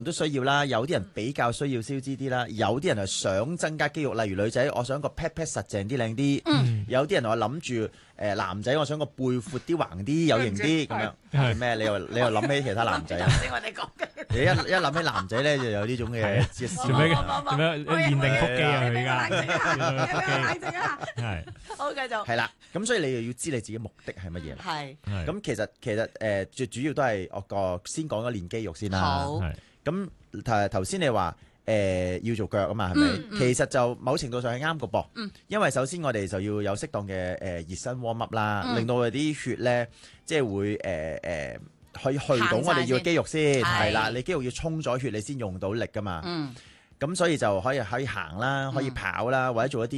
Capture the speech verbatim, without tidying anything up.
都需要啦，有啲人比較需要消脂啲啦，有啲人係想增加肌肉，例如女仔，我想個 pat pat 實淨啲靚啲， 嗯、 有啲人我諗住誒男仔，我想個背闊啲橫啲有型啲咁樣，係咩？你又你又諗起其他男仔啊？ 先我哋講嘅。 你一一諗起男仔咧，就有呢種嘅做咩嘅？做咩練定腹肌啊？佢而家冷靜啊！冷靜啊！ 係好，繼續。 係啦，咁所以你又要知你自己目的係乜嘢啦。 係。 咁其實其實誒最主要都係我個先講咗練肌肉先啦。 好。 咁頭頭先你話誒、呃、要做腳啊嘛，係咪？ 嗯嗯、 其實就某程度上係啱個噃， 嗯、 因為首先我哋就要有適當嘅誒、呃、熱身 warm up 啦， 嗯、 令到我哋啲血咧即係會誒誒、呃呃、可以去到我哋要嘅肌肉先，係啦，你肌肉要充咗血，你先用到力噶嘛。咁、嗯、所以就可以可以行啦，可以跑啦，或者做一啲